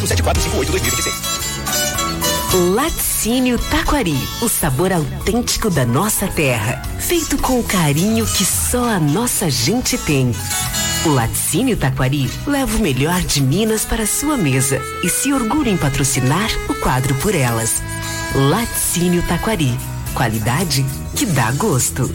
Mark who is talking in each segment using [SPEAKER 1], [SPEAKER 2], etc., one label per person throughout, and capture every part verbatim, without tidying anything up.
[SPEAKER 1] sete quatro cinco oito dois mil e vinte e seis.
[SPEAKER 2] Laticínio Taquari, o sabor autêntico da nossa terra, feito com o carinho que só a nossa gente tem. O Laticínio Taquari leva o melhor de Minas para a sua mesa e se orgulha em patrocinar o quadro Por Elas. Laticínio Taquari, qualidade que dá gosto.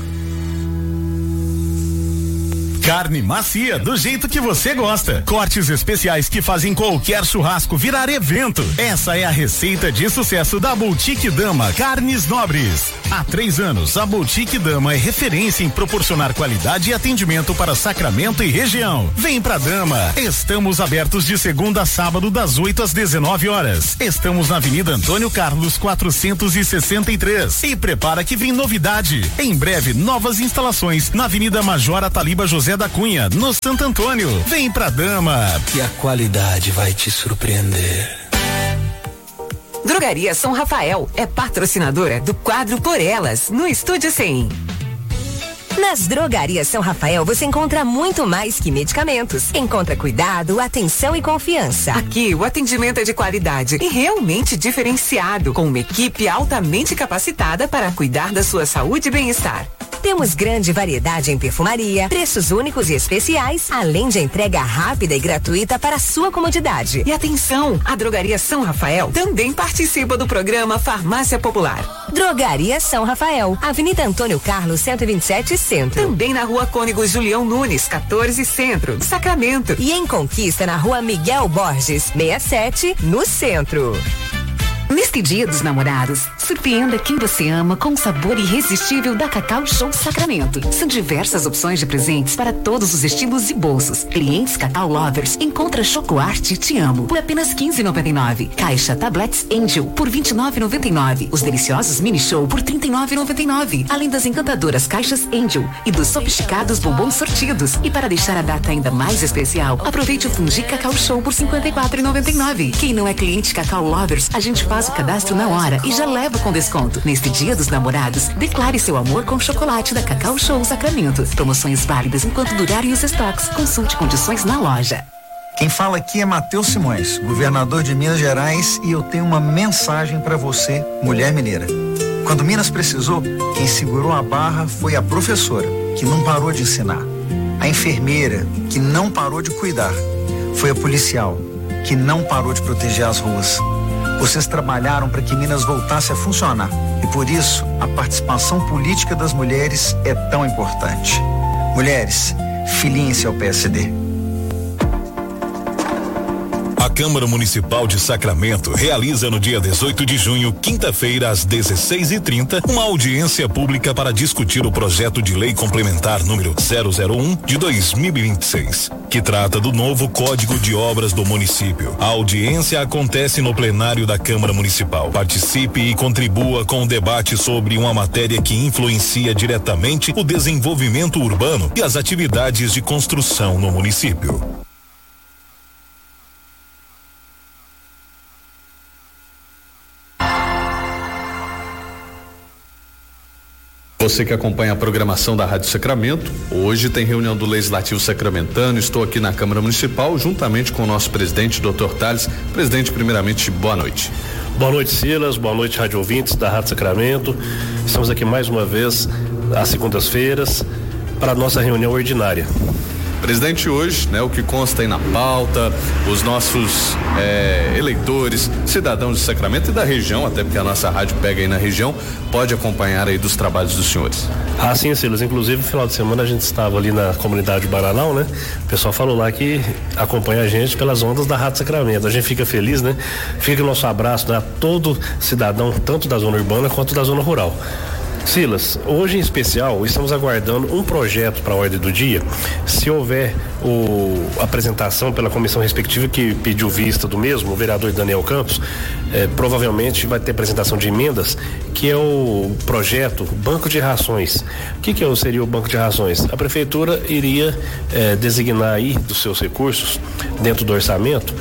[SPEAKER 3] Carne macia, do jeito que você gosta. Cortes especiais que fazem qualquer churrasco virar evento. Essa é a receita de sucesso da Boutique Dama Carnes Nobres. Há três anos, a Boutique Dama é referência em proporcionar qualidade e atendimento para Sacramento e região. Vem pra Dama. Estamos abertos de segunda a sábado, das oito às dezenove horas. Estamos na Avenida Antônio Carlos quatrocentos e sessenta e três. E prepara que vem novidade. Em breve, novas instalações na Avenida Major Ataliba José da Cunha, no Santo Antônio. Vem pra Dama.
[SPEAKER 4] Que a qualidade vai te surpreender.
[SPEAKER 2] Drogaria São Rafael é patrocinadora do quadro Por Elas, no Estúdio cem. Nas Drogarias São Rafael você encontra muito mais que medicamentos. Encontra cuidado, atenção e confiança. Aqui o atendimento é de qualidade e realmente diferenciado, com uma equipe altamente capacitada para cuidar da sua saúde e bem-estar. Temos grande variedade em perfumaria, preços únicos e especiais, além de entrega rápida e gratuita para sua comodidade. E atenção, a Drogaria São Rafael também participa do programa Farmácia Popular. Drogaria São Rafael, Avenida Antônio Carlos cento e vinte e sete, Centro. Também na Rua Cônigo Julião Nunes, quatorze, Centro, Sacramento. E em Conquista, na Rua Miguel Borges, sessenta e sete, no Centro. Neste Dia dos Namorados, surpreenda quem você ama com o sabor irresistível da Cacau Show Sacramento. São diversas opções de presentes para todos os estilos e bolsos. Clientes Cacau Lovers encontra Chocoarte Te Amo por apenas quinze reais e noventa e nove centavos. Caixa Tablets Angel por vinte e nove reais e noventa e nove centavos. Os deliciosos Mini Show por trinta e nove reais e noventa e nove centavos. Além das encantadoras caixas Angel e dos sofisticados bombons sortidos. E para deixar a data ainda mais especial, aproveite o Fundi Cacau Show por cinquenta e quatro reais e noventa e nove centavos. Quem não é cliente Cacau Lovers, a gente faz Faz o cadastro na hora e já leva com desconto. Neste Dia dos Namorados, declare seu amor com chocolate da Cacau Show Sacramento. Promoções válidas enquanto durarem os estoques. Consulte condições na loja.
[SPEAKER 5] Quem fala aqui é Matheus Simões, governador de Minas Gerais, e eu tenho uma mensagem para você, mulher mineira. Quando Minas precisou, quem segurou a barra foi a professora, que não parou de ensinar. A enfermeira, que não parou de cuidar. Foi a policial, que não parou de proteger as ruas. Vocês trabalharam para que Minas voltasse a funcionar e por isso a participação política das mulheres é tão importante. Mulheres, filinhem-se ao P S D.
[SPEAKER 6] A Câmara Municipal de Sacramento realiza no dia dezoito de junho, quinta-feira, às dezesseis e trinta, uma audiência pública para discutir o projeto de lei complementar número zero zero um de dois mil e vinte e seis, que trata do novo Código de Obras do município. A audiência acontece no plenário da Câmara Municipal. Participe e contribua com o debate sobre uma matéria que influencia diretamente o desenvolvimento urbano e as atividades de construção no município.
[SPEAKER 7] Você que acompanha a programação da Rádio Sacramento, hoje tem reunião do Legislativo Sacramentano. Estou aqui na Câmara Municipal juntamente com o nosso presidente, doutor Tales. Presidente, primeiramente, boa noite.
[SPEAKER 8] Boa noite, Silas. Boa noite, rádio ouvintes da Rádio Sacramento. Estamos aqui mais uma vez às segundas-feiras para a nossa reunião ordinária.
[SPEAKER 7] Presidente, hoje, né, o que consta aí na pauta, os nossos é, eleitores, cidadãos de Sacramento e da região, até porque a nossa rádio pega aí na região, pode acompanhar aí dos trabalhos dos senhores.
[SPEAKER 8] Ah, sim, Silas. Inclusive, no final de semana a gente estava ali na comunidade Bananal, né? O pessoal falou lá que acompanha a gente pelas ondas da Rádio Sacramento. A gente fica feliz, né? Fica o nosso abraço, né, a todo cidadão, tanto da zona urbana quanto da zona rural. Silas, hoje em especial estamos aguardando um projeto para a ordem do dia. Se houver o, a apresentação pela comissão respectiva que pediu vista do mesmo, o vereador Daniel Campos, eh, provavelmente vai ter apresentação de emendas, que é o projeto Banco de Rações. O que, que é, seria o Banco de Rações? A prefeitura iria eh, designar aí dos seus recursos, dentro do orçamento,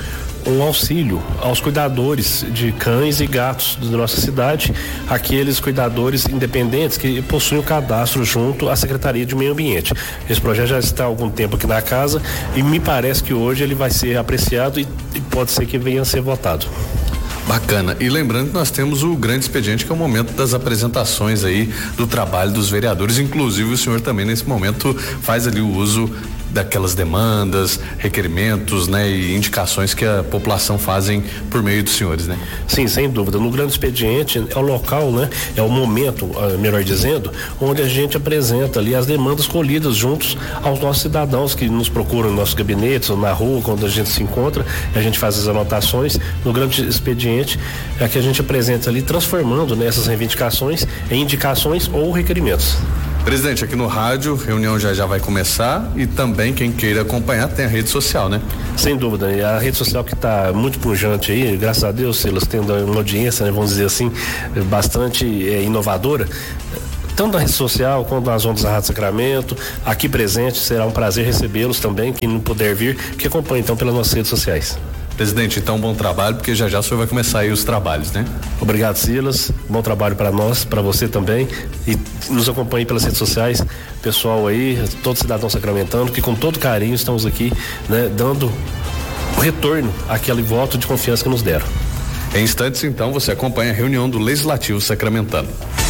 [SPEAKER 8] um auxílio aos cuidadores de cães e gatos da nossa cidade, aqueles cuidadores independentes que possuem o cadastro junto à Secretaria de Meio Ambiente. Esse projeto já está há algum tempo aqui na casa e me parece que hoje ele vai ser apreciado e, e pode ser que venha a ser votado.
[SPEAKER 7] Bacana. E lembrando que nós temos o grande expediente, que é o momento das apresentações aí do trabalho dos vereadores. Inclusive o senhor também nesse momento faz ali o uso daquelas demandas, requerimentos, né, e indicações que a população fazem por meio dos senhores, né?
[SPEAKER 8] Sim, sem dúvida. No grande expediente é o local, né, é o momento, melhor dizendo, onde a gente apresenta ali as demandas colhidas juntos aos nossos cidadãos que nos procuram nos nossos gabinetes ou na rua, quando a gente se encontra, a gente faz as anotações. No grande expediente é que a gente apresenta ali, transformando nessas reivindicações em indicações ou requerimentos.
[SPEAKER 7] Presidente, aqui no rádio, reunião já já vai começar e também quem queira acompanhar tem a rede social, né?
[SPEAKER 8] Sem dúvida, e a rede social que está muito pujante aí, graças a Deus, Silas, tendo uma audiência, né, vamos dizer assim, bastante é, inovadora, tanto na rede social quanto nas ondas da Rádio Sacramento, aqui presente, será um prazer recebê-los também, quem não puder vir, que acompanhe então pelas nossas redes sociais.
[SPEAKER 7] Presidente, então bom trabalho, porque já já o senhor vai começar aí os trabalhos, né?
[SPEAKER 8] Obrigado, Silas, bom trabalho para nós, para você também, e nos acompanhe pelas redes sociais, pessoal aí, todo cidadão sacramentano, que com todo carinho estamos aqui, né, dando o retorno àquele voto de confiança que nos deram.
[SPEAKER 7] Em instantes, então, você acompanha a reunião do Legislativo Sacramentano.